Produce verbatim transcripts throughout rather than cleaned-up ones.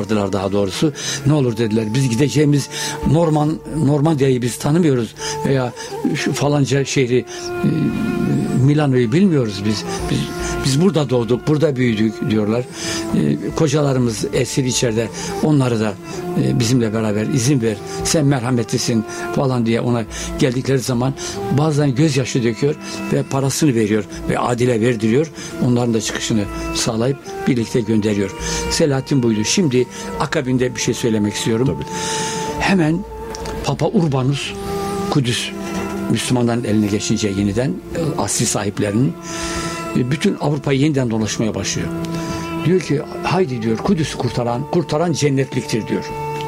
çağırdılar daha doğrusu. Ne olur dediler. Biz gideceğimiz Norman Normandiya'yı biz tanımıyoruz veya şu falanca şehri Milano'yu bilmiyoruz biz. Biz biz burada doğduk, burada büyüdük diyorlar. Kocalarımız esir içeride. Onları da bizimle beraber izin ver. Sen merhametlisin falan diye ona geldikleri zaman bazen gözyaşı döküyor ve parasını veriyor ve Adil'e verdiriyor. Onların da çıkışını sağlayıp birlikte gönderiyor. Selahattin buydu. Şimdi akabinde bir şey söylemek istiyorum. Tabii. Hemen Papa Urbanus Kudüs Müslümanların eline geçince yeniden asli sahiplerinin bütün Avrupa'yı yeniden dolaşmaya başlıyor. Diyor ki haydi diyor Kudüs'ü kurtaran kurtaran cennetliktir diyor.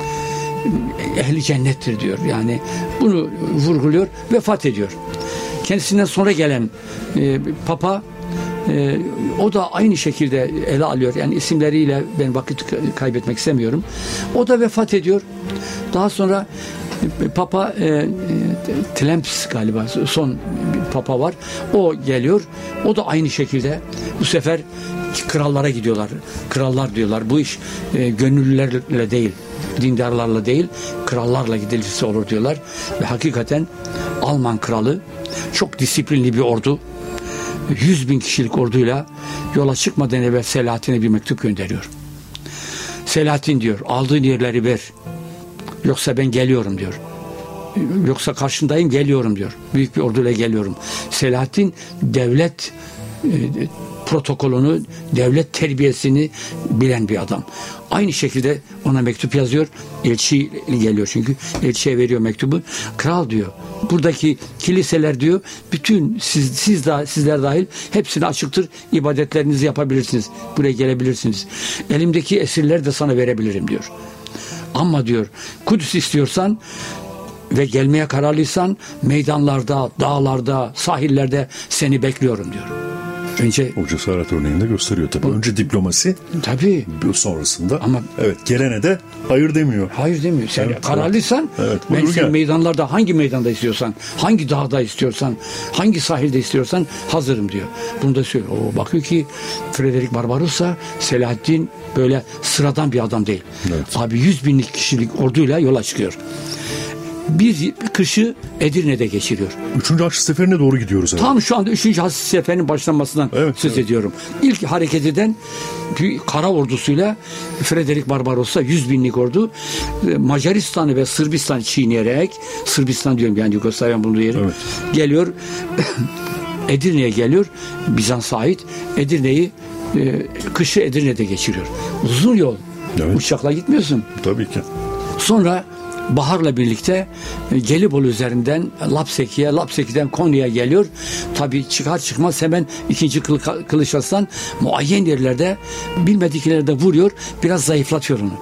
Ehli cennettir diyor. Yani bunu vurguluyor, vefat ediyor. Kendisinden sonra gelen e, Papa e, o da aynı şekilde ele alıyor. Yani isimleriyle ben vakit kaybetmek istemiyorum. O da vefat ediyor. Daha sonra Papa e, Tlemps galiba son Papa var. O geliyor. O da aynı şekilde bu sefer krallara gidiyorlar. Krallar diyorlar. Bu iş e, gönüllülerle değil, dindarlarla değil, krallarla gidilirse olur diyorlar. Ve hakikaten Alman kralı çok disiplinli bir ordu, yüz bin kişilik orduyla yola çıkmadan evvel Selahattin'e bir mektup gönderiyor. Selahattin diyor, aldığın yerleri ver. Yoksa ben geliyorum diyor. Yoksa karşındayım, geliyorum diyor. Büyük bir orduyla geliyorum. Selahattin devlet e, protokolünü, devlet terbiyesini bilen bir adam. Aynı şekilde ona mektup yazıyor. Elçi geliyor çünkü. Elçiye veriyor mektubu. Kral diyor, buradaki kiliseler diyor, bütün siz, siz da, sizler dahil hepsine açıktır. İbadetlerinizi yapabilirsiniz. Buraya gelebilirsiniz. Elimdeki esirleri de sana verebilirim diyor. Ama diyor, Kudüs istiyorsan ve gelmeye kararlıysan meydanlarda, dağlarda, sahillerde seni bekliyorum diyor. Önce o cesaret örneğini de gösteriyor tabii. Önce diplomasi. Tabii. Sonrasında. Ama evet, gelene de hayır demiyor. Hayır demiyor. Sen evet, kararlıysan evet, ben seni gel. meydanlarda hangi meydanda istiyorsan, hangi dağda istiyorsan, hangi sahilde istiyorsan hazırım diyor. Bunu da söylüyor. O bakıyor ki Frederick Barbarossa, Selahattin böyle sıradan bir adam değil. Evet. Abi yüz binlik kişilik orduyla yola çıkıyor. Bir kışı Edirne'de geçiriyor. Üçüncü Haçlı Seferi'ne doğru gidiyoruz. Tam yani. Şu anda Üçüncü Haçlı Seferi'nin başlamasından evet, söz evet. ediyorum. İlk hareket eden bir kara ordusuyla Frederick Barbarossa yüz binlik ordu Macaristan'ı ve Sırbistan'ı çiğneyerek, Sırbistan diyorum yani Yugoslavya'nın bulunduğu yeri, evet. geliyor. Edirne'ye geliyor. Bizans'a ait Edirne'yi e, kışı Edirne'de geçiriyor. Uzun yol. Evet. Uçakla gitmiyorsun. Tabii ki. Sonra baharla birlikte Gelibolu üzerinden Lapseki'ye, Lapseki'den Konya'ya geliyor. Tabii çıkar çıkmaz hemen ikinci Kılıç Arslan muayyen yerlerde bilmediklerde vuruyor. Biraz zayıflatıyor onu.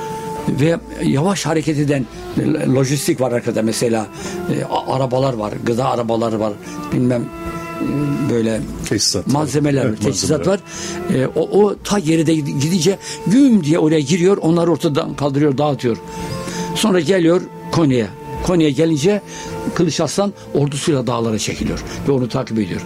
Ve yavaş hareket eden lojistik var arkada mesela. E, arabalar var, gıda arabaları var. Bilmem böyle teçhizat malzemeler, evet, teçhizat var. E, o, o ta geride gidince güm diye oraya giriyor. Onları ortadan kaldırıyor, dağıtıyor. Sonra geliyor Konya'ya. Konya'ya gelince Kılıç Arslan ordusuyla dağlara çekiliyor ve onu takip ediyor.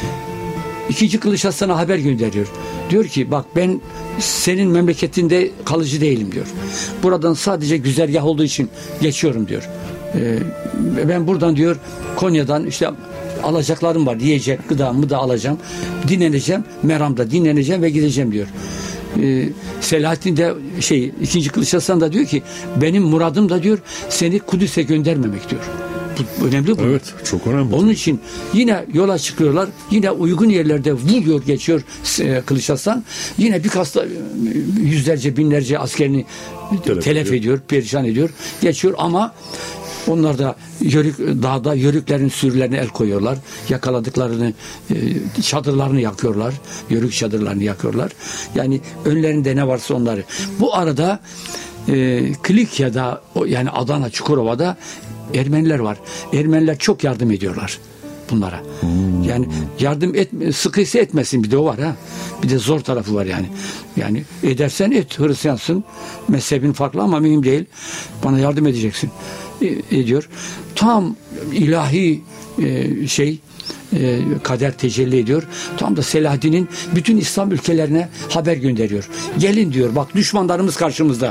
İkinci Kılıç Arslan'a haber gönderiyor. Diyor ki bak ben senin memleketinde kalıcı değilim diyor. Buradan sadece güzergah olduğu için geçiyorum diyor. Ee, ben buradan diyor Konya'dan işte alacaklarım var, yiyecek gıdamı da alacağım. Dinleneceğim. Meram'da dinleneceğim ve gideceğim diyor. Ee, Selahattin de şey ikinci Kılıç Arslan da diyor ki benim muradım da diyor seni Kudüs'e göndermemek diyor. Bu, önemli bu. Evet, çok önemli. Onun için yine yola çıkıyorlar. Yine uygun yerlerde vuruyor geçiyor e, Kılıç Arslan. Yine birkaç da yüzlerce binlerce askerini telef, telef ediyor. ediyor, perişan ediyor. Geçiyor ama onlar da yörük, dağda yörüklerin sürülerine el koyuyorlar. Yakaladıklarını, e, çadırlarını yakıyorlar. Yörük çadırlarını yakıyorlar. Yani önlerinde ne varsa onları. Bu arada e, Klikya'da yani Adana, Çukurova'da Ermeniler var. Ermeniler çok yardım ediyorlar bunlara. Hmm. Yani yardım et, sıkıysa etmesin bir de o var ha. Bir de zor tarafı var yani. Yani edersen et, Hristiyansın. Mezhebin farklı ama mühim değil. Bana yardım edeceksin. E, ediyor. Tam ilahi e, şey e, kader tecelli ediyor. Tam da Selahaddin'in bütün İslam ülkelerine haber gönderiyor. Gelin diyor bak düşmanlarımız karşımızda.